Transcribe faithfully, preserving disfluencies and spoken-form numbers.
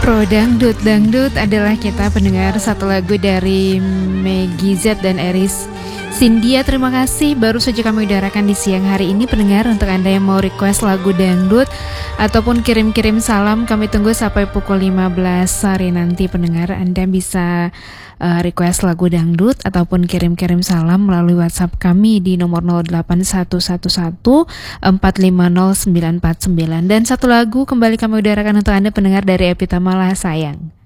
Pro Dangdut. Dangdut adalah kita pendengar satu lagu dari Meggy Z dan Eris Cynthia. Terima kasih baru saja kami udarakan di siang hari ini pendengar. Untuk Anda yang mau request lagu dangdut ataupun kirim-kirim salam, kami tunggu sampai pukul lima belas sore nanti pendengar. Anda bisa uh, request lagu dangdut ataupun kirim-kirim salam melalui WhatsApp kami di nomor nol delapan satu satu satu empat lima nol sembilan empat sembilan. Dan satu lagu kembali kami udarakan untuk Anda pendengar dari Epitama Lah Sayang.